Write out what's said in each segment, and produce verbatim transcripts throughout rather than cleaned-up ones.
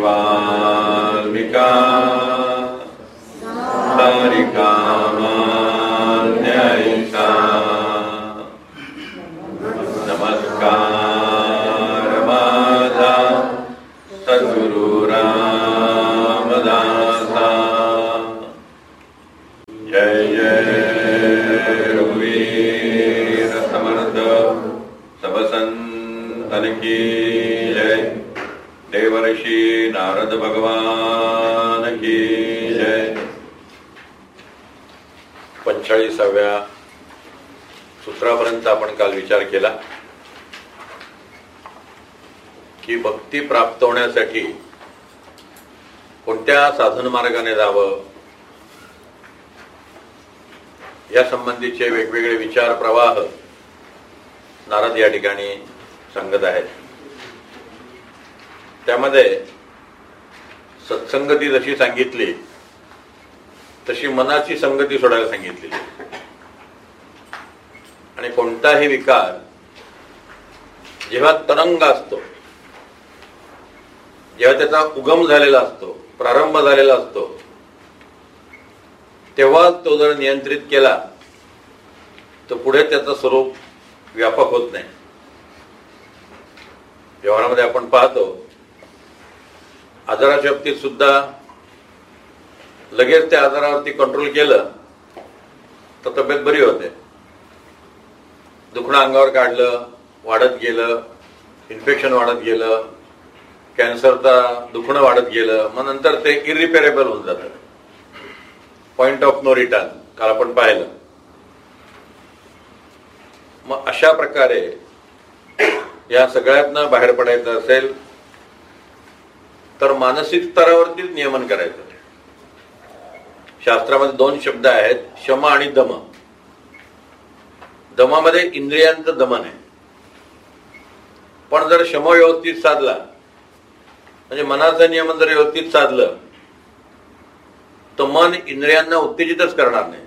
वाल्मिका सारिका मान्यैषा नमस्कार माझा सद्गुरु रामदासा। जय जय रघुवीर समर्थ सब संतन की जय। देवर्षि नारद भगवान की जय। पंचेचाळीसाव्या सूत्रापर्यंत आपण काल विचार केला की भक्ती प्राप्त होण्यासाठी कोणत्या साधन मार्गाने जावं या संबंधीचे वेगवेगळे विचार प्रवाह नारद या ठिकाणी सांगत आहेत। त्यामध्ये सत्संगती जशी सांगितली तशी मनाची संगती सोडायला सांगितली आणि कोणताही विकार जेव्हा तरंग असतो, जेव्हा त्याचा उगम झालेला असतो, प्रारंभ झालेला असतो, तेव्हा तो जर नियंत्रित केला तर पुढे त्याचं स्वरूप व्यापक होत नाही। व्यवहारामध्ये आपण पाहतो आजाराच्या बाबतीत सुद्धा लगेच त्या आजारावरती कंट्रोल केलं तर तब्येत बरी होते। दुखणं अंगावर काढलं, वाढत गेलं, इन्फेक्शन वाढत गेलं, कॅन्सरचा दुखणं वाढत गेलं, मग नंतर ते इरिपेरेबल होऊन जातं, पॉइंट ऑफ नो रिटर्न काल आपण पाहिलं। मग अशा प्रकारे या सगळ्यातनं बाहेर पडायचं असेल तर मानसिक स्तरावरतीच नियमन करायचं। शास्त्रामध्ये दोन शब्द आहेत, शम आणि दम। दमामध्ये इंद्रियांचं दमन आहे, पण जर शम व्यवस्थित साधला म्हणजे मनाचं नियमन जर व्यवस्थित साधलं तर मन इंद्रियांना उत्तेजितच करणार नाही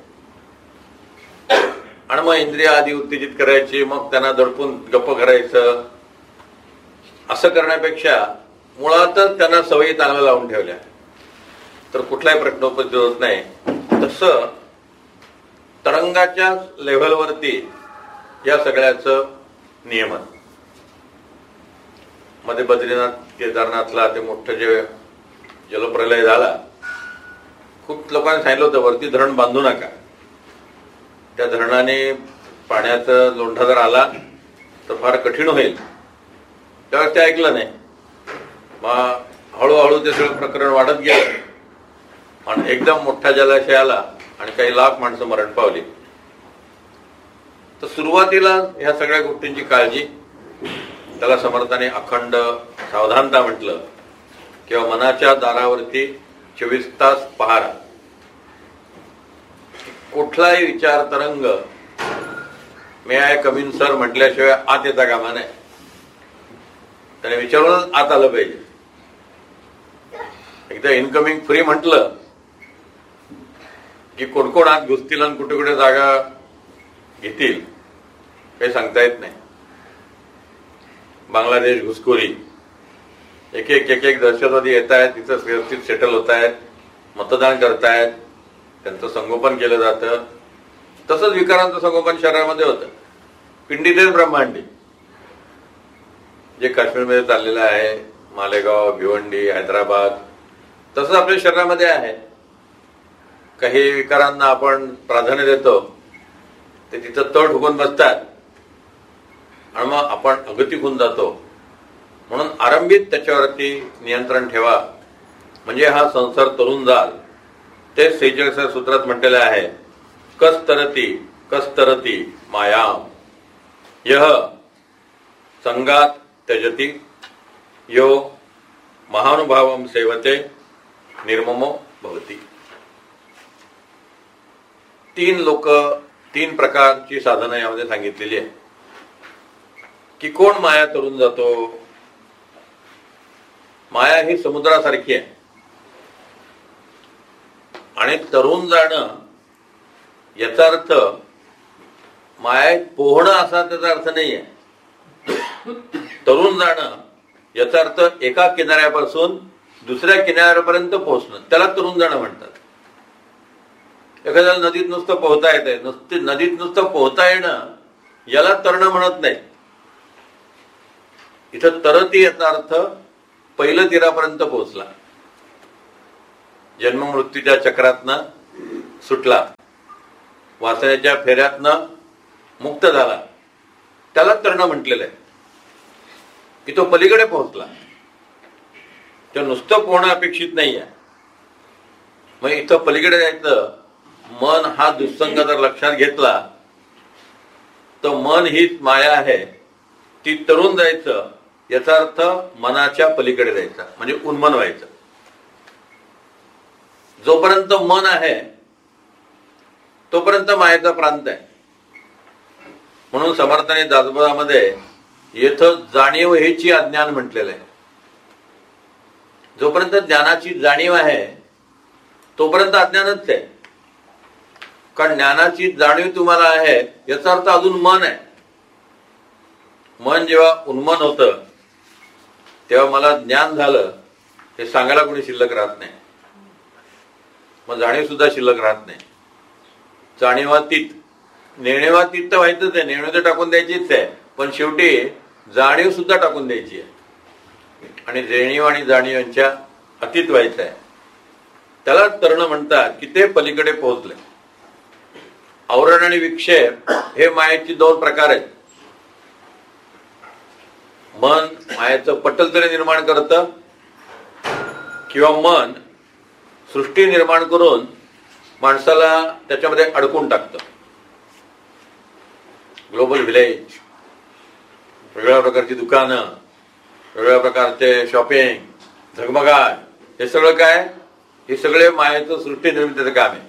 आणि मग इंद्रिय आधी उत्तेजित करायची, मग त्यांना दडपून गप्प करायचं, असं करण्यापेक्षा मुळातच त्यांना सवयी चांगल्या लावून ठेवल्या तर कुठलाही प्रश्न उपस्थित होत नाही। तसं तरंगाच्या लेव्हलवरती या सगळ्याचं नियमन। मध्ये बद्रीनाथ केदारनाथला ते मोठं जे जलप्रलय झाला, खूप लोकांनी सांगितलं होतं वरती धरण बांधू नका, त्या धरणाने पाण्याचा लोंढा जर आला तर फार कठीण होईल। त्यावेळेस ते ऐकलं नाही, मग हळूहळू ते सगळं प्रकरण वाढत गेलं आणि एकदम मोठा जलाशय आला आणि काही लाख माणसं मरण पावली। तर सुरुवातीला ह्या सगळ्या गोष्टींची काळजी, त्याला समर्थाने अखंड सावधानता म्हटलं किंवा मनाच्या दारावरती चोवीस तास पहारा। कुठलाही विचार तरंग मे आय कम इन सर म्हटल्याशिवाय आत येता कामा नाही, त्याने विचारूनच आत आलं पाहिजे। एकदा इनकमिंग फ्री म्हटलं की कोण कोण आत घुसतील आणि कुठे कुठे जागा घेतील काही सांगता येत नाही। बांगलादेश घुसखोरी, एक एक एक एक दहशतवादी येत आहेत, तिथं व्यवस्थित सेटल होत आहेत, मतदान करतायत, त्यांचं संगोपन केलं जातं। तसंच विकारांचं संगोपन शहरामध्ये होतं, पिंडीतेच ब्रह्मांडी जे काश्मीरमध्ये चाललेलं आहे, मालेगाव, भिवंडी, हैदराबाद, तसंच आपल्या शहरामध्ये आहे। काही विकारांना आपण प्राधान्य देतो, ते तिथं तळ ठोकून बसतात आणि मग आपण अगतिक होऊन जातो। म्हणून आरंभित त्याच्यावरती नियंत्रण ठेवा, म्हणजे हा संसार तरुण जाल। ते सेहेचाळीसाव्या सूत्रात म्हटलेलं आहे, कस्तरती कस्तरती मायाम यह संगात त्यजती यो महानुभावम सेवते निर्ममो भवती। तीन लोक, तीन प्रकारची साधनं यामध्ये सांगितलेली आहे की कोण माया तरुण जातो। माया ही समुद्रासारखी आहे आणि तरुण जाणं याचा अर्थ मायात पोहणं असा त्याचा अर्थ नाहीये। तरुण जाणं याचा अर्थ एका किनाऱ्यापासून दुसऱ्या किनाऱ्यापर्यंत पोहोचणं त्याला तरुण जाणं म्हणतात. एखाद्याला नदीत नुसतं पोहता येतंय, नुसते नदीत नुसतं पोहता येणं याला तरणं म्हणत नाही. इथं तरती याचा अर्थ पहिलं तीरापर्यंत पोहोचला, जन्म मृत्यूच्या चक्रातनं सुटला, वासनेच्या फेऱ्यातनं मुक्त झाला, त्याला तरणं म्हटलेलं आहे की तो पलीकडे पोहोचला. तो नुसतं पोहणं अपेक्षित नाही आहे. मग इथं पलीकडे जायचं, मन हा दुस्संग जर लक्षात घेतला तर मन हीच माया आहे, ती तरुण जायचं याचा अर्थ मनाच्या पलीकडे जायचा म्हणजे उन्मन व्हायचं. जोपर्यंत मन आहे तोपर्यंत मायेचा प्रांत आहे. म्हणून समर्थाने दासबोधामध्ये येथं जाणीव हेची अज्ञान म्हटलेलं आहे. जोपर्यंत ज्ञानाची जाणीव आहे तोपर्यंत अज्ञानच आहे. कारण ज्ञानाची जाणीव तुम्हाला आहे याचा अर्थ अजून मन आहे. मन जेव्हा उन्मन होतं तेव्हा मला ज्ञान झालं हे सांगायला कोणी शिल्लक राहत नाही. मग जाणीव सुद्धा शिल्लक राहत नाही. जाणीवातीत नेणीवातीत तर व्हायचंच आहे, नेणीव तर टाकून द्यायचीच आहे, पण शेवटी जाणीव सुद्धा टाकून द्यायची आहे आणि जाणीव आणि जाणीव यांच्या अतीत व्हायचं आहे. त्याला तरणं म्हणतात की ते पलीकडे पोहोचले. आवरण आणि विक्षेप हे मायेचे दोन प्रकार आहेत. मन मायेचं पटल तरी निर्माण करतं किंवा मन सृष्टी निर्माण करून माणसाला त्याच्यामध्ये अडकून टाकतं. ग्लोबल व्हिलेज, वेगवेगळ्या प्रकारची दुकानं, वेगवेगळ्या प्रकारचे शॉपिंग, झगमगाट, हे सगळं काय, हे सगळे मायेचं सृष्टी निर्मितीचं काम आहे.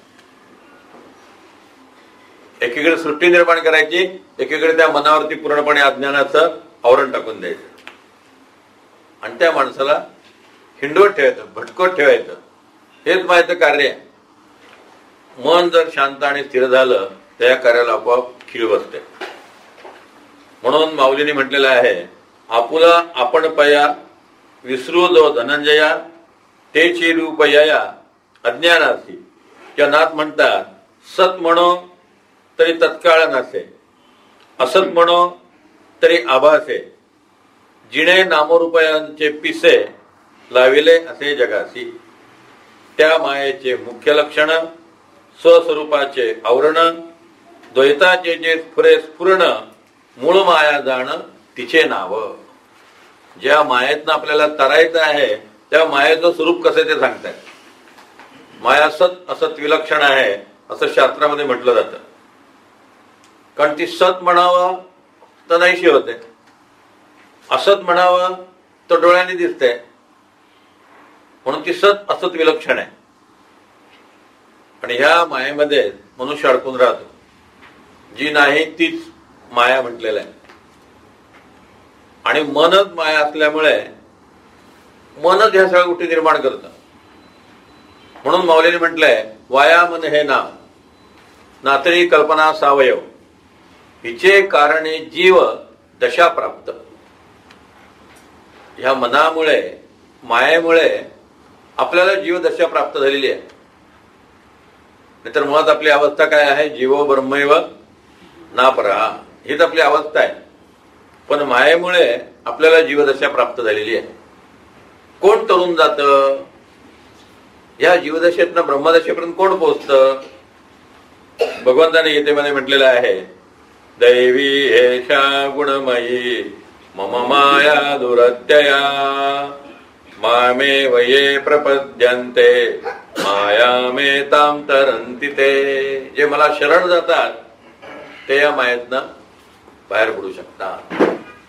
एकीकडे सृष्टी निर्माण करायची, एकीकडे त्या मनावरती पूर्णपणे अज्ञानाचं आवरण टाकून द्यायचं आणि त्या माणसाला हिंडवत ठेवायचं, भटकवत ठेवायचं. हेच मायेचं कार्य आहे. मन जर शांत आणि स्थिर झालं तर या कार्याला आपोआप खीळ बसते. म्हणून माऊलीने म्हटलेलं आहे, आपुला आपण पया विसरू जो धनंजया तेची रूपया अज्ञानासी. त्या नाथ म्हणतात, सत म्हणो तरी तत्काळ नसे, असत म्हणो तरी आभासे, जिणे नामरूपयांचे पिसे लाविले असे जगासी. त्या मायेचे मुख्य लक्षण स्वस्वरूपाचे आवरण, द्वैताचे जे स्फुरे स्फुरण, मूळ माया जाण तिचे नाव. ज्या मायेतनं आपल्याला तरायचं आहे त्या मायेचं स्वरूप कसं ते सांगतायत. माया सत असत विलक्षण आहे असं शास्त्रामध्ये म्हटलं जातं. कारण ती सत म्हणावं तर नाहीशी होते, असत म्हणावं तर डोळ्यांनी दिसते. म्हणून ती सत असत विलक्षण आहे आणि ह्या मायेमध्ये मनुष्य अडकून राहतो. जी नाही तीच माया म्हटलेलं आहे आणि मनच माया असल्यामुळे मनच ह्या सगळ्या गोष्टी निर्माण करतं. म्हणून माऊलीने म्हटलंय, वाया मन हे नाव नातरी कल्पना सावयव, हिचे कारणे जीव दशा प्राप्त. ह्या मनामुळे मायेमुळे आपल्याला जीवदशा प्राप्त झालेली आहे. नाहीतर मुळात आपली अवस्था काय आहे, जीवो ब्रह्मैव नापरा, हीच आपली अवस्था आहे. पण मायेमुळे आपल्याला जीवदशा प्राप्त झालेली आहे. कोण तरुण जातं या जीवदशेतनं ब्रह्मदशेपर्यंत, कोण पोहोचतं? भगवंताने गीतेमध्ये म्हटलेलं आहे, दैवी हेषा गुणमयी मम माया दुरत्यया मामे वये प्रपद्यन्ते मायामे ताम तरंती ते. जे मला शरण जातात ते या मायेतनं बाहेर पडू शकतात.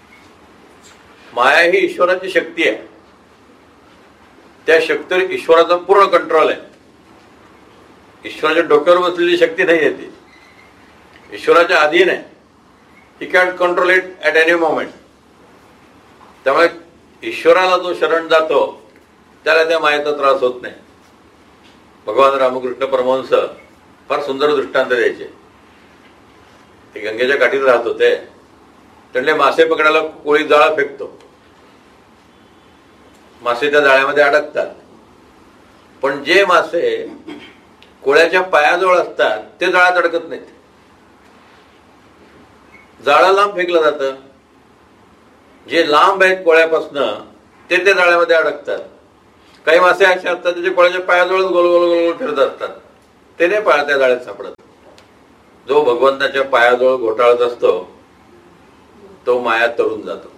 माया ही ईश्वराची शक्ती आहे. त्या शक्तीवर ईश्वराचा पूर्ण कंट्रोल आहे. ईश्वराच्या डोक्यावर बसलेली शक्ती नाही आहे, ती ईश्वराच्या अधीन आहे. He can control it at any moment. त्यामुळे ईश्वराला जो शरण जातो त्याला त्या मायेचा त्रास होत नाही. भगवान रामकृष्ण परमहंस फार सुंदर दृष्टांत द्यायचे. ते गंगेच्या काठीत राहत होते. त्यांनी मासे पकडायला कोळी जाळा फेकतो. मासे त्या जाळ्यामध्ये अडकतात. पण जे मासे कोळ्याच्या पायाजवळ असतात ते जाळ्यात अडकत नाहीत. जाळं लांब फेकलं जातं. जे लांब आहेत कोळ्यापासनं ते त्या जाळ्यामध्ये अडकतात. काही मासे असे असतात त्याचे कोळ्याच्या पायाजवळ गोल गोल गोल गोल फिरत असतात, ते नाही पाया त्या जाळ्यात सापडत. जो भगवंताच्या पायाजवळ घोटाळत असतो तो माया तरून जातो.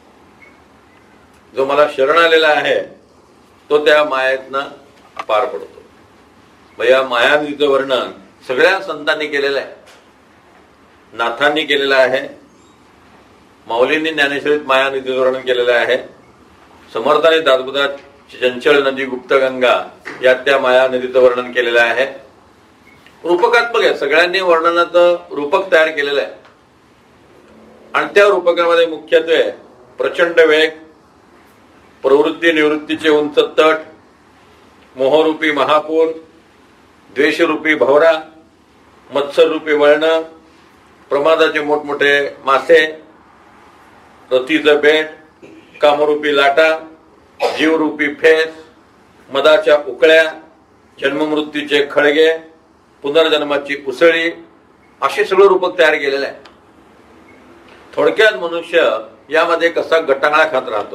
जो मला शरण आलेला आहे तो त्या मायेतनं पार पडतो. मग या मायानदीचं वर्णन सगळ्या संतांनी केलेलं आहे, नाथांनी केलेलं आहे, माऊलींनी ज्ञानेश्वरीत मायानदीचं वर्णन केलेलं आहे, समर्थांनी दासबोधात चंचल नदी गुप्तगंगा यात त्या माया नदीचं वर्णन केलेलं आहे. रूपकात्मक आहे, सगळ्यांनी वर्णनाचं रूपक तयार केलेलं आहे. आणि त्या रूपकामध्ये मुख्यत्वे प्रचंड वेग, प्रवृत्ती निवृत्तीचे उंच तट, मोहरूपी महापूर, द्वेषरूपी भवरा, मत्सरूपी वळण, प्रमादाचे मोठमोठे मासे, रतीचं बेट, कामरूपी लाटा, जीवरूपी फेस, मदाच्या उकळ्या, जन्ममृत्यूचे खळगे, पुनर्जन्माची उसळी, असे सगळं रूपक तयार केलेलं आहे. थोडक्यात मनुष्य यामध्ये कसा गटांगळा खात राहतो.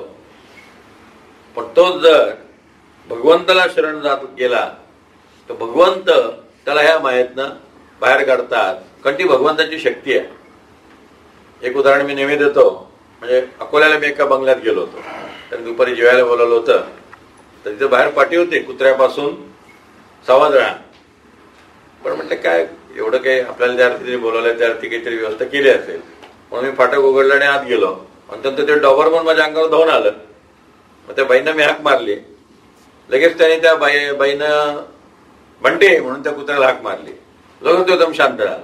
पण तो जर भगवंताला शरण जात गेला तर भगवंत त्याला ह्या मायेतनं बाहेर काढतात, कारण ती भगवंताची शक्ती आहे. एक उदाहरण मी नेहमी देतो. म्हणजे अकोल्याला मी एका बंगल्यात गेलो होतो, तर दुपारी जेवायला बोलावलं होतं. तर तिथे बाहेर पाठी होती कुत्र्यापासून सावध राहा. पण म्हटलं काय एवढं काही आपल्याला त्या अर्थी बोलावलं त्या अर्थी काहीतरी व्यवस्था केली असेल म्हणून मी फाटक उघडला आणि आत गेलो. आणि नंतर ते डॉबर म्हणून माझ्या अंगावर धावून आलं. मग त्या बाईनं मी हाक मारली. लगेच त्याने त्या बाई बाईनं बंटे म्हणून त्या कुत्र्याला हाक मारली. लगेच तो एकदम शांत झाला.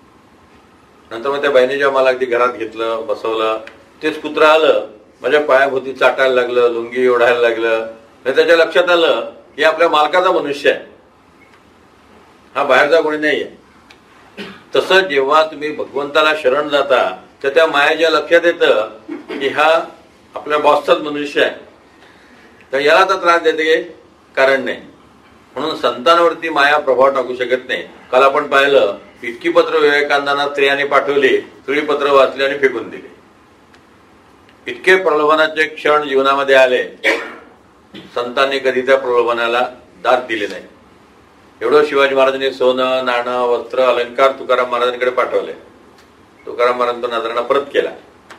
नंतर मग त्या बाईने जेव्हा मला अगदी घरात घेतलं, बसवलं, तेच कुत्रं आलं माझ्या पायाभोवती चाटायला लागलं, लुंगी ओढायला लागलं. त्याच्या लक्षात आलं की आपल्या मालकाचा मनुष्य आहे, हा बाहेरचा कोणी नाहीये. तसं जेव्हा तुम्ही भगवंताला शरण जाता तर त्या मायाच्या लक्षात येतं की हा आपल्या बॉसचाच मनुष्य आहे, तर याला तर त्रास देते कारण नाही. म्हणून संतांवरती माया प्रभाव टाकू शकत नाही. काल आपण पाहिलं इतकी पत्र विवेकानंदांना स्त्रियांनी पाठवली, सगळी पत्र वाचली आणि फेकून दिली. इतके प्रलोभनाचे क्षण जीवनामध्ये आले, संतांनी कधी त्या प्रलोभनाला दाद दिली नाही. एवढं शिवाजी महाराजांनी सोनं, नाणं, वस्त्र, अलंकार तुकाराम महाराजांकडे पाठवले. तुकाराम महाराज तो नजराणा परत केला.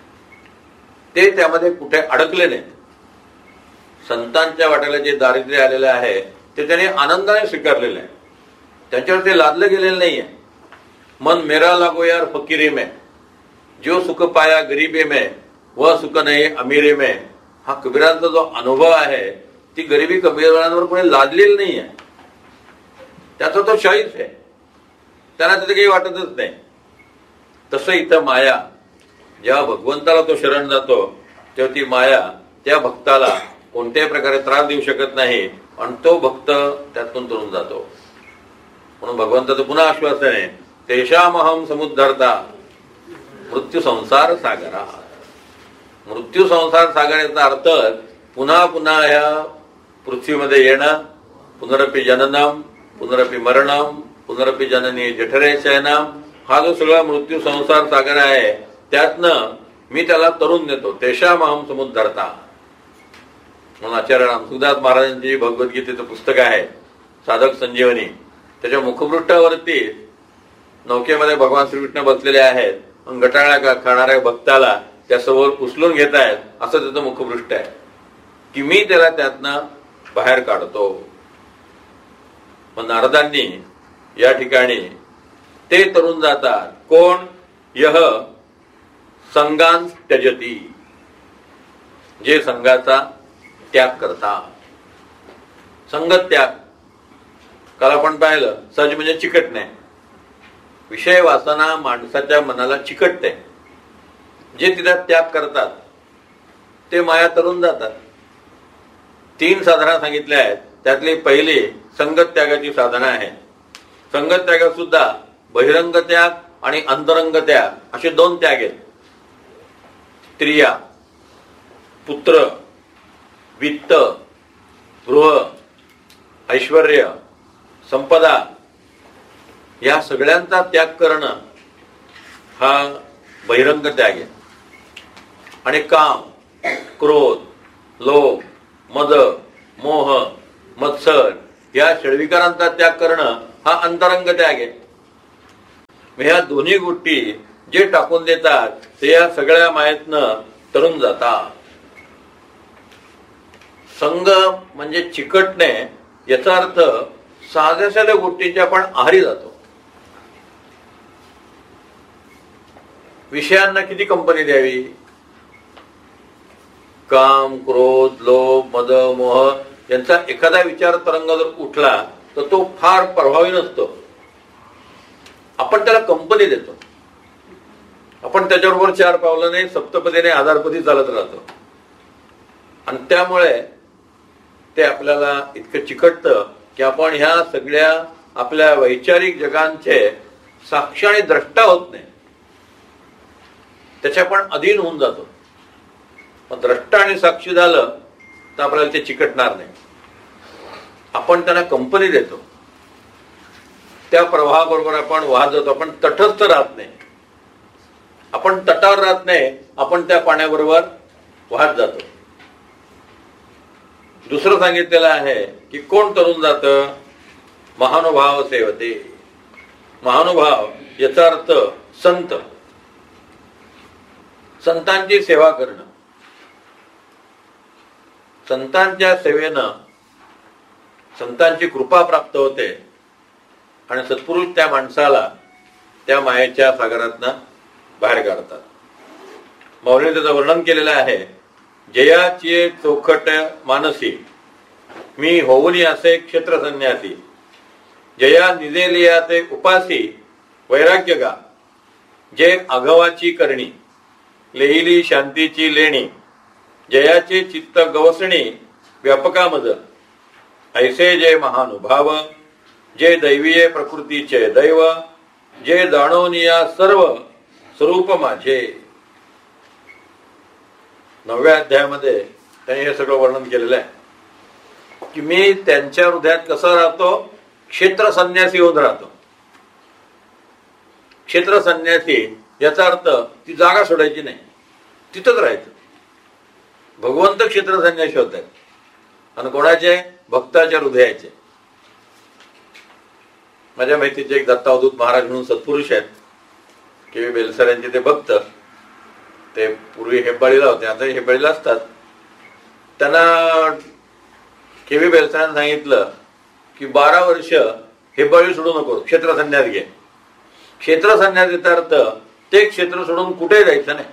ते त्यामध्ये कुठे अडकले नाहीत. संतांच्या वाट्याला जे दारिद्र्य आलेलं आहे ते त्याने आनंदाने स्वीकारलेलं आहे. त्यांच्यावर ते लादलं गेलेलं नाहीये. मन मेरा लागो यार फकीरी में, जो सुख पाया गरीबी में, वह सुख नाही अमीरी में. हा कबीरांचा जो अनुभव आहे ती गरिबी कबीरांवर कोणी लादलेली नाहीये. त्याचा तो चॉईस आहे, त्यांना तिथे काही वाटतच नाही. तसं इथं माया जेव्हा भगवंताला तो शरण जातो तेव्हा ती माया त्या भक्ताला कोणत्याही प्रकारे त्रास देऊ शकत नाही आणि तो भक्त त्यातून तरून जातो. म्हणून भगवंताचं पुन्हा आश्वासन आहे, तेषामहम समुद्धरता मृत्यू संसार सागरा. मृत्यू संसार सागराचा अर्थ पुन्हा पुन्हा ह्या पृथ्वीमध्ये येणं, पुनरपि जननम पुनरपि मरणम पुनरपि जननी जठरे शयनम. हा जो सगळा मृत्यू संसार सागर आहे त्यातनं मी त्याला तरुण नेतो. तेषामहम समुद्धरता. म्हणून आचार्य रामसुखदास महाराजांची भगवद्गीतेचं पुस्तक आहे साधक संजीवनी. त्याच्या मुखपृष्ठावरती नौकेमध्ये भगवान श्रीकृष्ण बसलेले आहेत, गटाळा खाणाऱ्या भक्ताला त्या समोर उचलून घेत आहेत असं त्याचं मुखपृष्ठ आहे की मी त्याला त्यातनं बाहेर काढतो. मग नारदांनी या ठिकाणी ते तरुण जातात. कोण? यह संगान त्यजती, जे संघाचा त्याग करता. संगत त्याग काल आपण पाहिलं. सज म्हणजे चिकटणे. विषय वासना माणसाच्या मनाला चिकटते. जे तिला त्याग करतात ते माया तरून जातात. तीन साधना सांगितले आहेत, त्यातली पहिली संगत त्यागाची साधना आहे. संगत त्यागात सुद्धा बहिरंग त्याग आणि अंतरंग त्याग असे दोन त्याग आहेत. स्त्रिया, पुत्र, वित्त, गृह, ऐश्वर्य, संपदा या सगळ्यांचा त्याग करणं हा बहिरंग त्याग आहे. आणि काम, क्रोध, लोभ, मद, मोह, मत्सर या षड्विकारांचा त्याग करणं हा अंतरंग त्याग आहे. ह्या दोन्ही गोष्टी जे टाकून देतात ते या सगळ्या मायेतनं तरून जातात. संग म्हणजे चिकटणे याचा अर्थ साध्या साध्या गोष्टींच्या आपण आहारी जातो. विषयांना किती कंपनी द्यावी? काम, क्रोध, लोभ, मद, मोह यांचा एखादा विचार तरंग जर उठला तर तो फार प्रभावी नसतो. आपण त्याला कंपनी देतो. आपण त्याच्याबरोबर चार पावलाने सप्तपदीने आधारपदी चालत राहतो आणि त्यामुळे ते आपल्याला इतकं चिकटतं की आपण ह्या सगळ्या आपल्या वैचारिक जगांचे साक्षी आणि द्रष्टा होत नाही, त्याच्या आपण अधीन होऊन जातो. मग द्रष्टा आणि साक्षी झालं तर आपल्याला ते चिकटणार नाही. आपण त्यांना कंपनी देतो, त्या प्रवाहाबरोबर आपण वाहत जातो. आपण तटस्थ राहत नाही, आपण तटावर राहत नाही, आपण त्या पाण्याबरोबर वाहत जातो. दुसरं सांगितलेलं आहे की कोण तरून जातं? महानुभाव सेवते. महानुभाव याचा अर्थ संत, संतांची सेवा करणं. संतांच्या सेवेनं संतांची कृपा प्राप्त होते आणि सत्पुरुष त्या माणसाला त्या मायेच्या सागरातनं बाहेर काढतात. मौलीने त्याचं वर्णन केलेलं आहे. जयाची चोखट मानसी मी होऊनी असे क्षेत्र संन्यासी, जया निजेलिया ते उपासी वैराग्य गा, जे आघवाची करणी लेहिली शांतीची लेणी, जयाचे चित्त गवसणी व्यापकामज, ऐसे जे महानुभाव, जे दैवीय प्रकृतीचे दैव, जे जाणवनिया सर्व स्वरूप माझे. नवव्या अध्यायामध्ये त्यांनी हे सगळं वर्णन केलेलं आहे की मी त्यांच्या हृदयात कसं राहतो? क्षेत्र संन्यासी होऊन राहतो. क्षेत्र संन्यासी याचा अर्थ ती जागा सोडायची नाही, तिथंच राहायचं. भगवंत क्षेत्र संन्यासी होत आहेत आणि कोणाचे? भक्ताच्या हृदयाचे. माझ्या माहितीचे एक दत्तावधूत महाराज म्हणून सत्पुरुष आहेत, के बेलसर यांचे ते भक्त. ते पूर्वी हेब्बाळीला होते, आता हेब्बाळीला असतात. त्यांना के व्ही बेलसरांनी सांगितलं की बारा वर्ष हेब्बाळी सोडू नको, क्षेत्र संन्यास घे. क्षेत्र संन्यास याचा अर्थ ते क्षेत्र सोडून कुठेही जायचं नाही.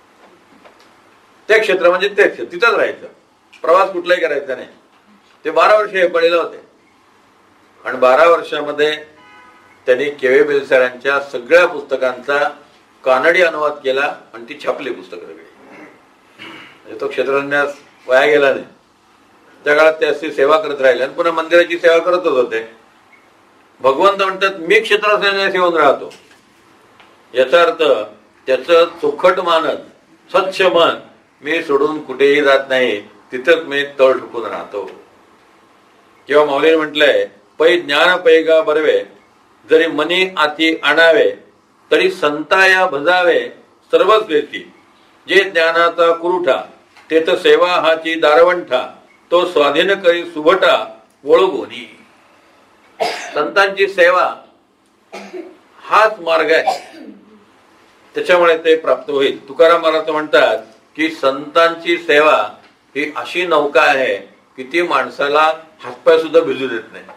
ते क्षेत्र म्हणजे ते क्षेत्र, तिथंच राहायचं, प्रवास कुठलाही करायचा नाही. ते बारा वर्ष हेब्बाळीला होते आणि बारा वर्षामध्ये त्यांनी के व्ही बेलसरांच्या सगळ्या पुस्तकांचा कानडी अनुवाद केला आणि ती छापली पुस्तकं सगळी. म्हणजे तो क्षेत्रसन्यास वाया गेला नाही. त्या काळात ते अशी सेवा करत राहिले आणि पुन्हा मंदिराची सेवा करतच होते. भगवंत म्हणतात मी क्षेत्रसन्यासी होऊन राहतो. याचा अर्थ त्याचं चोखट मानत, स्वच्छ मन मी सोडून कुठेही जात नाही, तिथंच मी तळ ठुकून राहतो. किंवा माऊलीने म्हटलंय पै ज्ञान पैगा बरवे, जरी मनी आती आणावे, तरी संताया भजावे सर्वच वेती, जे ज्ञानाचा कुरुठा तेथ सेवा हाची दारवंठा, तो स्वाधीन करी सुभटा वळगोनी. संतांची सेवा हाच मार्ग आहे, त्याच्यामुळे ते प्राप्त होईल. तुकाराम महाराज म्हणतात की संतांची सेवा ही अशी नौका आहे की ती माणसाला हातपाय सुद्धा भिजू देत नाही.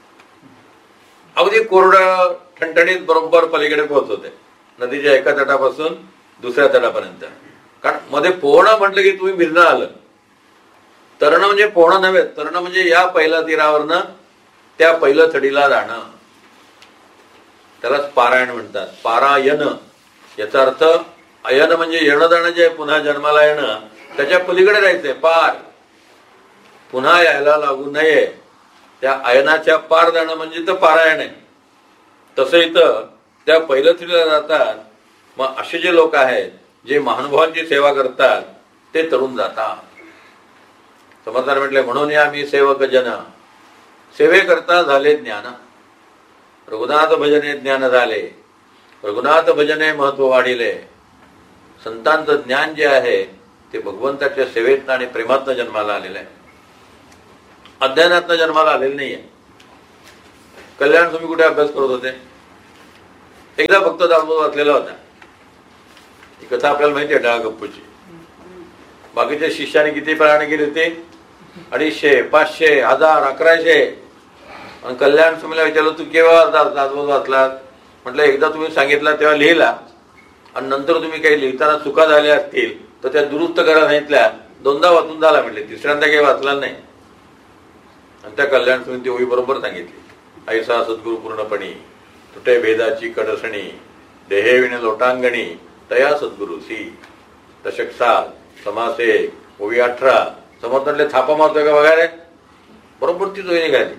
अगदी कोरडं ठणठणीत बरोबर पलीकडे पोहोचवते, नदीच्या एका तटापासून दुसऱ्या तटापर्यंत. कारण मध्ये पोहणं म्हटलं की तुम्ही भिरणं आलं. तरणं म्हणजे पोहणं नव्हे, तरणं म्हणजे या पहिल्या तीरावरनं त्या पहिलं थडीला जाणं. त्यालाच पारायण म्हणतात. पारायण याचा अर्थ अयन म्हणजे येणं जाणं जे पुन्हा जन्माला येणं, त्याच्या पलीकडे जायचंय. पार पुन्हा यायला लागू नये, त्या अयनाच्या पार जाणं म्हणजे तर पारायण आहे. तसं इथं त्या पहिलं थडीला जातात. मग असे जे लोक आहेत जे महानुभावांची सेवा करतात ते तरुण जातात. समर्थाने म्हटले, म्हणून आम्ही सेवक जन सेवे करता झाले ज्ञान. रघुनाथ भजने ज्ञान झाले, रघुनाथ भजने महत्व वाढिले. संतांचं ज्ञान जे आहे ते भगवंताच्या सेवेतनं आणि प्रेमातनं जन्माला आलेलं आहे, अध्ययनातनं जन्माला आलेलं नाहीये. कल्याण तुम्ही कुठे अभ्यास करत होते? एकदा फक्त दासबोध वाचलेला होता. ही कथा आपल्याला माहिती आहे, डाळ गप्पूची. बाकीच्या शिष्याने किती प्रयाण केले ते? अडीचशे, पाचशे, हजार, अकराशे. आणि कल्याण स्वामीला विचारलं, तू केव्हा दासबोध वाचलात? म्हटलं, एकदा तुम्ही सांगितला तेव्हा लिहिला, आणि नंतर तुम्ही काही लिहिताना चुका झाल्या असतील तर त्या दुरुस्त करा सांगितल्या, दोनदा वाचून झाला म्हटले, तिसऱ्यांदा काही वाचला नाही. आणि त्या कल्याण स्वामी ती ओळी बरोबर सांगितली. ऐसा सद्गुरु पूर्णपणी तुटे भेदाची कडसणी, देहे विण लोटांगणी तया सद्गुरुसी. दशक सात समास एक ओवी अठरा. समर्थ म्हटले, थापा मारतोय का बघा रे? बरोबर ती ओळी निघाली.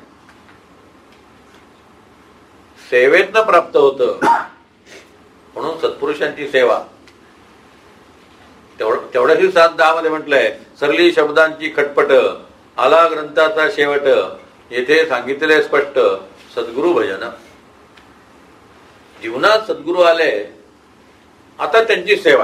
सेवेतनं प्राप्त होतं. म्हणून सत्पुरुषांची सेवा तेवढ्याशी सात दहा मध्ये म्हटलंय, सरली शब्दांची खटपट आला ग्रंथाचा शेवट, येथे सांगितले स्पष्ट सद्गुरु भजन. जीवनात सद्गुरु आले, आता त्यांची सेवा.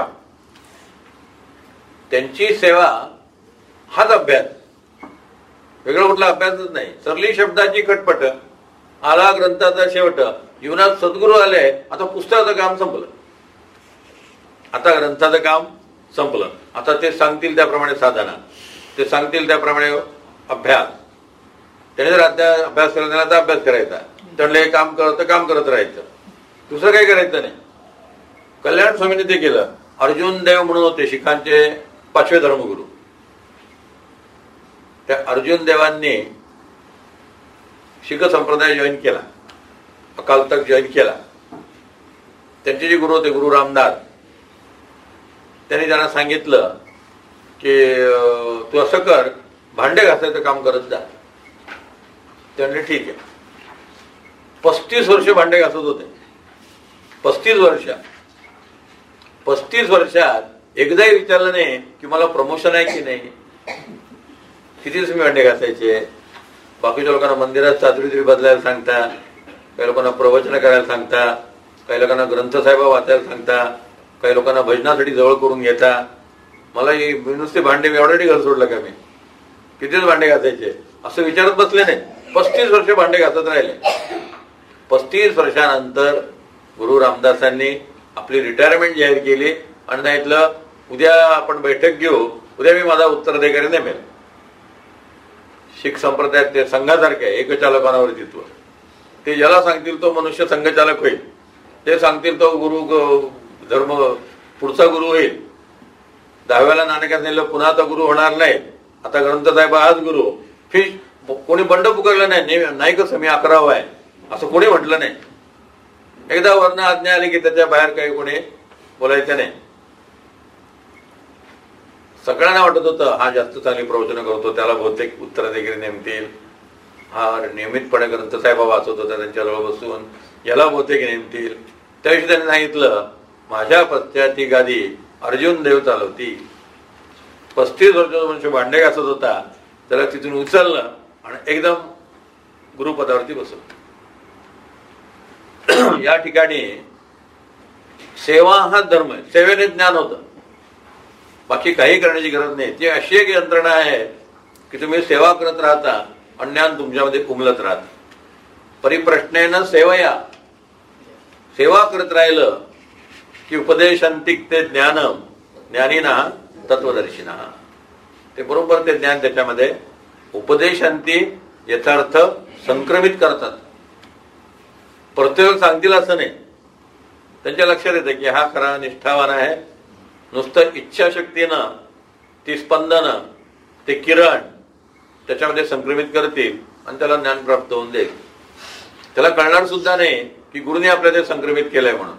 त्यांची सेवा हाच अभ्यास, वेगळा कुठला अभ्यासच नाही. सरली शब्दाची खटपट आला ग्रंथाचा शेवट. जीवनात सद्गुरु आले, आता पुस्तकाचं काम संपलं, आता ग्रंथाचं काम संपलं. आता ते सांगतील त्याप्रमाणे साधना, ते सांगतील त्याप्रमाणे अभ्यास. त्याने जर अभ्यास करायचा तर अभ्यास करायचा, त्यांना काम करत काम करत राहायचं, दुसरं काही करायचं नाही. कल्याण स्वामीने ते केलं. अर्जुन देव म्हणून होते शिखांचे पाचवे धर्मगुरू. त्या अर्जुन देवांनी शीख संप्रदाय जॉईन केला, अकाल तख्त जॉईन केला. त्यांचे जे गुरु होते गुरु रामदास, त्यांनी त्यांना सांगितलं की तू असं कर, भांडे घासायचं काम करत जा. त्यांनी ठीक आहे. पस्तीस वर्ष भांडे घासत होते. पस्तीस वर्ष पस्तीस वर्षात एकदाही विचारलं नाही की मला प्रमोशन आहे की नाही. कितीच मी भांडे घासायचे. बाकीच्या लोकांना मंदिरात चादरी तरी बदलायला सांगता, काही लोकांना प्रवचन करायला सांगता, काही लोकांना ग्रंथसाहेब वाचायला सांगता, काही लोकांना भजनासाठी जवळ करून घेता. मला नुसते भांडे, मी ऑलरेडी घर सोडलं का? मी कितीच भांडे घासायचे असं विचारत बसले नाही. पस्तीस वर्ष भांडे घासत राहिले. पस्तीस वर्षानंतर गुरु रामदासांनी आपली रिटायरमेंट जाहीर केली आणि सांगितलं, उद्या आपण बैठक घेऊ, उद्या मी माझा उत्तराधिकारी नेमेल. शीख संप्रदायात ते संघासारखे आहे, एकचालकांवर तित्व. ते ज्याला सांगतील तो मनुष्य संघचालक होईल, ते सांगतील तो गुरु धर्म पुढचा गुरु होईल. दहाव्याला नानकात नेलं, पुन्हा आता गुरु होणार नाही, आता ग्रंथसाहेब हाच गुरु. फिश कोणी बंड पुकारलं नाही, नाही कसं मी अकरावा आहे असं कोणी म्हटलं नाही. एकदा वर्ण आज्ञा आली की त्याच्या बाहेर काही कोणी बोलायचं नाही. सगळ्यांना वाटत होतं हा जास्त चांगली प्रवचनं करतो, त्याला बहुतेक उत्तराधिकारी नेमतील. हा नियमितपणे ग्रंथसाहेब वाचत होता त्यांच्याजवळ बसून, याला बहुतेक नेमतील. त्याविषयी त्यांनी सांगितलं, माझ्या पश्चाती गादी अर्जुन देव चालवती. पस्तीस वर्षाचा मनुष्य भांडे घासत होता, त्याला तिथून उचललं आणि एकदम गुरुपदावरती बसवलं. या ठिकाणी सेवा हा धर्म आहे. सेवेने ज्ञान होतं, बाकी काही करण्याची गरज नाही. ती अशी एक यंत्रणा आहे की तुम्ही सेवा करत राहता आणि ज्ञान तुमच्यामध्ये उमलत राहतं. परिप्रश्नेनं सेवया, सेवा करत राहिलं की उपदेशांतिक ते ज्ञानम ज्ञानीना तत्वदर्शिना. ते बरोबर ते ज्ञान त्याच्यामध्ये उपदेशांती यथार्थ संक्रमित करतात. प्रत्येक सांगतील असं नाही, त्यांच्या लक्षात येतं की हा खरा निष्ठावान आहे. नुसतं इच्छाशक्तीनं ती स्पंदनं, ते किरण त्याच्यामध्ये संक्रमित करतील आणि त्याला ज्ञान प्राप्त होऊन देईल. त्याला कळणार सुद्धा नाही की गुरुने आपल्या ते संक्रमित केलंय म्हणून.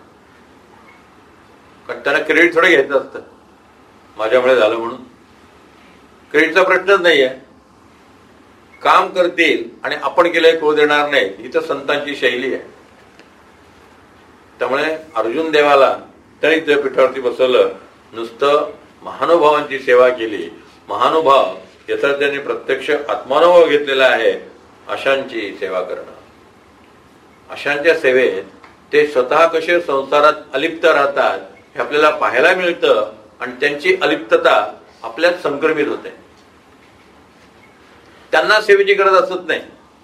कारण त्यांना क्रेडिट थोडं घ्यायचं असतं, माझ्यामुळे झालं म्हणून. क्रेडिटचा प्रश्नच नाहीये. काम करतील आणि आपण केलंय कळू देणार नाही, ही तर संतांची शैली आहे. त्यामुळे अर्जुन देवाला तरी त्या पीठावरती बसवलं. नुसतं महानुभावांची सेवा केली. महानुभाव याचा त्यांनी प्रत्यक्ष आत्मानुभव घेतलेला आहे. अशांची सेवा करणं, अशांच्या सेवेत ते स्वतः कसे संसारात अलिप्त राहतात हे आपल्याला पाहायला मिळतं आणि त्यांची अलिप्तता आपल्यात संक्रमित होते. त्यांना सेवेची गरज असत नाही.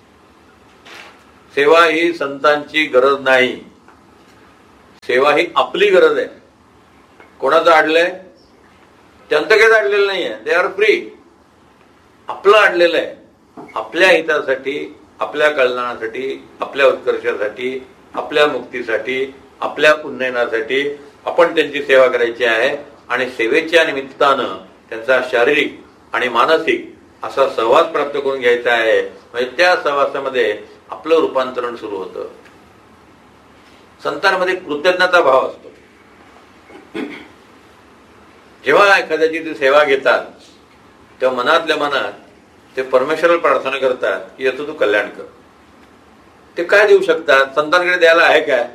सेवा ही संतांची गरज नाही, सेवा ही आपली गरज आहे. कोणाचं अडलंय? त्यांचं काहीच अडलेलं नाहीये. They are free. आपलं अडलेलं आहे. आपल्या हितासाठी, आपल्या कल्याणासाठी, आपल्या उत्कर्षासाठी, आपल्या मुक्तीसाठी, आपल्या उन्नयनासाठी आपण त्यांची सेवा करायची आहे. आणि सेवेच्या निमित्तानं त्यांचा शारीरिक आणि मानसिक असा सहवास प्राप्त करून घ्यायचा आहे. म्हणजे त्या सहवासामध्ये आपलं रूपांतरण सुरू होतं. संतांमध्ये कृतज्ञता भाव असतो. जेव्हा एखाद्याची ती सेवा घेतात तेव्हा मनातल्या मनात ते परमेश्वराला प्रार्थना करतात की याचं तू कल्याण कर. ते काय देऊ शकतात? संतांकडे द्यायला आहे काय?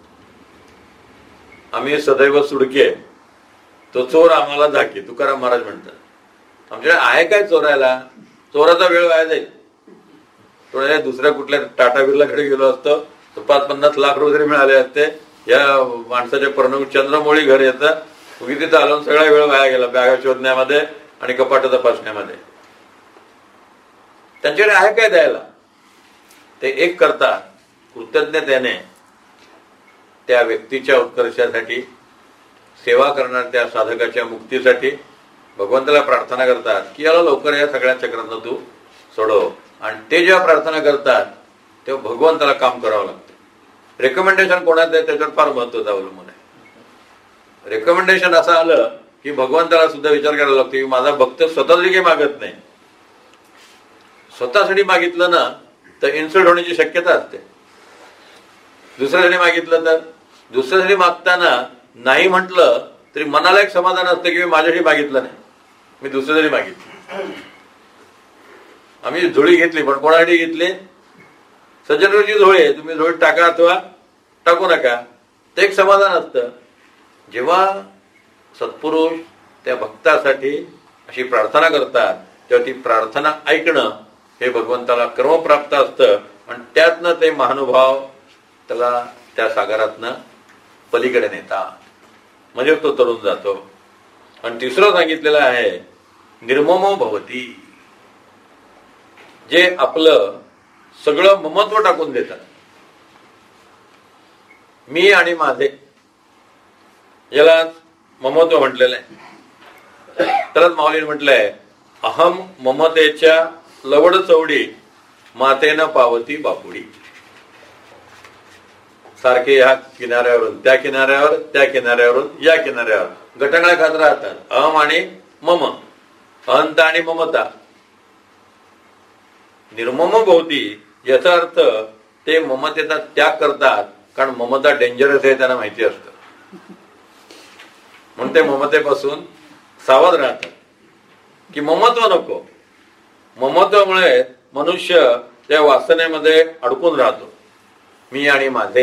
आम्ही सदैव सुडके, तो चोर आम्हाला झाके, तुकाराम महाराज म्हणतात. आमच्याकडे आहे काय चोरायला? चोराचा वेळ वाया जाईल. थोड्या दुसऱ्या कुठल्या टाटा बिर्लाकडे गेलो असतो तर पाच पन्नास लाख रुपये मिळाले असते. या माणसाच्या पर्ण चंद्रमौळी घर येतं, उगी तिथं आलो, सगळा वेळ वाया गेला बॅगा शोधण्यामध्ये आणि कपाट तपासण्यामध्ये. त्यांच्याकडे आहे काय द्यायला? ते एक करतात कृतज्ञतेने त्या व्यक्तीच्या उत्कर्षासाठी, सेवा करणार त्या साधकाच्या मुक्तीसाठी भगवंताला प्रार्थना करतात की याला लवकर या सगळ्या चक्रांना तू सोडव. आणि ते जेव्हा प्रार्थना करतात तेव्हा भगवंताला काम करावं लागतं. रेकमेंडेशन कोणाचं आहे त्याच्यावर फार महत्वाचं अवलंबून आहे. रेकमेंडेशन असं आलं की भगवंताला सुद्धा विचार करायला लागतो की माझा भक्त स्वतःसाठी काही मागत नाही. स्वतःसाठी मागितलं ना तर इन्सल्ट होण्याची शक्यता असते. दुसऱ्यासाठी मागितलं तर, दुसऱ्यासाठी मागताना नाही म्हटलं तरी मनाला एक समाधान असतं की मी माझ्यासाठी मागितलं नाही, मी दुसऱ्यासाठी मागितलं. आम्ही झोळी घेतली पण कोणासाठी घेतली? सज्जनची झोळी आहे, तुम्ही झोळी टाका अथवा टाकू नका, ते एक समाधान असतं. जेव्हा सत्पुरुष त्या भक्तासाठी अशी प्रार्थना करतात तेव्हा ती प्रार्थना ऐकणं हे भगवंताला कर्मप्राप्त असतं. आणि त्यातनं ते महानुभाव त्याला त्या सागरातनं पलीकडे नेतात, म्हणजे तो तरुण जातो. आणि तिसरं सांगितलेलं आहे निर्ममो भवती, जे आपलं सगळं ममत्व टाकून देतात. मी आणि माझे, याला ममत्व म्हटलेलं आहे. त्यालाच माऊलीने म्हटलंय अहम ममतेच्या लवड चवडी मातेनं पावती बापुडी. सारखे या किनाऱ्यावरून त्या किनाऱ्यावर, त्या किनाऱ्यावरून या किनाऱ्यावर गटांगळ्या खात राहतात. अहम आणि मम, अहंता आणि ममता. निर्मम भवती याचा अर्थ ते ममतेचा त्याग करतात, कारण ममता डेंजरस आहे त्यांना माहिती असतं. म्हणून ते ममतेपासून सावध राहतात की ममत्व नको. ममत्वामुळे मनुष्य त्या वासनेमध्ये अडकून राहतो. मी आणि माझे.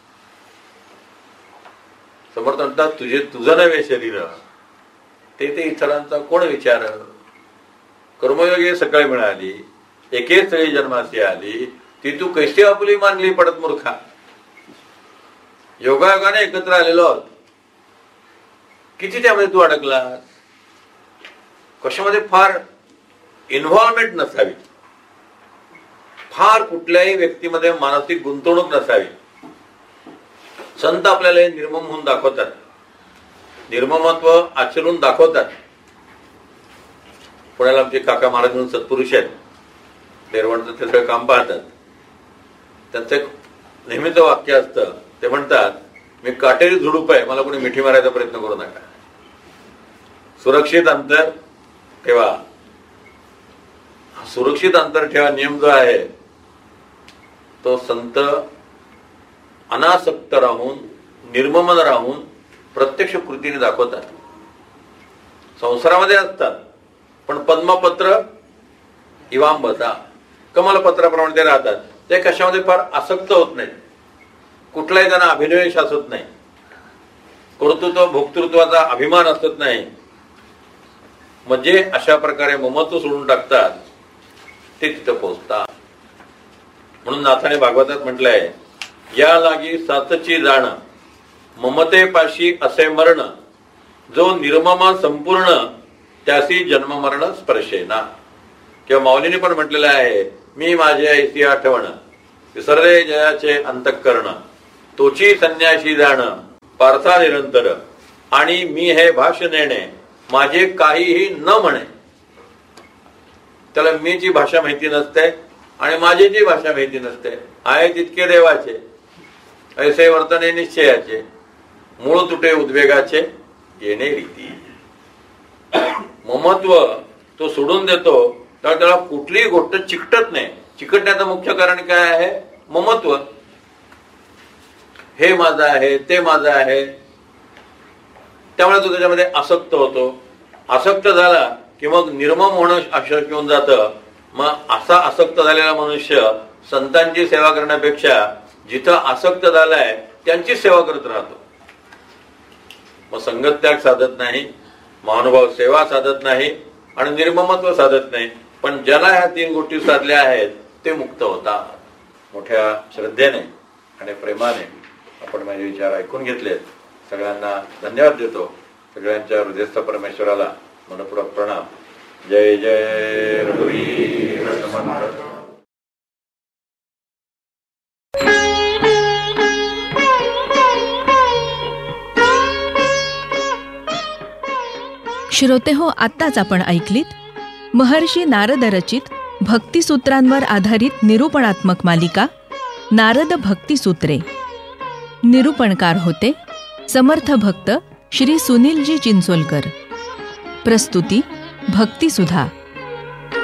समर्थ म्हणतात तुझे तुझं नव्हे शरीर, ते ते इतरांचा कोण विचार. कर्मयोगी सकाळी मिळाली, एके स्थळी जन्मासी आली, ती तू कैसी आपुली मानली पडत मूर्खा. योगायोगाने एकत्र आलेलो आहोत, किती त्यामध्ये तू अडकलास. कशामध्ये फार इन्व्हॉल्वमेंट नसावी, फार कुठल्याही व्यक्तीमध्ये मानसिक गुंतवणूक नसावी. संत आपल्याला हे निर्मम होऊन दाखवतात, निर्ममत्व आचरून दाखवतात. पुण्याला आमचे काका महाराज म्हणून सत्पुरुष आहेत, निर्वणचं ते सगळं काम पाहतात. त्यांचं एक नेहमीचं वाक्य असतं, ते म्हणतात मी काटेरी झुडूप आहे, मला कोणी मिठी मारायचा प्रयत्न करू नका. सुरक्षित अंतर ठेवा. सुरक्षित अंतर ठेवा नियम जो आहे तो संत अनासक्त राहून, निर्ममन राहून प्रत्यक्ष कृतीने दाखवतात. संसारामध्ये असतात पण पद्मपत्र इवांबता, कमलपत्राप्रमाणे ते राहतात. ते कशामध्ये फार आसक्त होत नाहीत, कुठलाही त्यांना अभिनिवेश असत नाही, कर्तृत्व भोक्तृत्वाचा अभिमान असत नाही. म्हणजे अशा प्रकारे ममत्व सोडून टाकतात ते तिथं पोहोचतात. म्हणून नाथाने भागवतात म्हटलंय, या लागी सातची जाण ममतेपाशी असे मरण, जो निर्मम संपूर्ण त्यासी जन्म मरण स्पर्शेना. किंवा माऊलीने पण म्हटलेलं आहे, मी माझ्या ऐसी आठवण विसरले जयाचे अंतःकरण, तोची संन्याशी जाण पार्था निरंतर, आणि मी हे भाष नेणे माझे काहीही न म्हणे. त्याला मीची भाषा माहिती नसते आणि माझीची भाषा माहिती नसते. आहे तितके देवाचे, ऐसे वर्तने निश्चयाचे, मूळ तुटे उद्वेगाचे येणे रीती. ममत्व तो सोडून देतो तर त्याला कुठलीही गोष्ट चिकटत नाही. चिकटण्याचं मुख्य कारण काय आहे? ममत्व. हे माझं आहे, ते माझं आहे, त्यामुळे तो त्याच्यामध्ये आसक्त होतो. आसक्त झाला की मग निर्मम होणं अशक्य होऊन जातं. मग असा आसक्त झालेला मनुष्य संतांची सेवा करण्यापेक्षा जिथं आसक्त झालाय त्यांची सेवा करत राहतो. मग संगत्याग साधत नाही, महानुभाव सेवा साधत नाही आणि निर्ममत्व साधत नाही. पण ज्याला ह्या तीन गोष्टी साधल्या आहेत ते मुक्त होतात. मोठ्या श्रद्धेने आणि प्रेमाने आपण माझे विचार ऐकून घेतलेत. सगळ्यांना धन्यवाद देतो. सगळ्यांच्या हृदयस्थ परमेश्वराला मनपूर्वक प्रणाम. जय जय रघुवीर समर्थ. श्रोते हो, आत्ताच आपण ऐकलीत महर्षी नारद रचित भक्तिसूत्रांवर आधारित निरूपणात्मक मालिका नारद भक्तिसूत्रे. निरूपणकार होते समर्थ भक्त श्री सुनीलजी चिंचोलकर. प्रस्तुती भक्तिसुधा.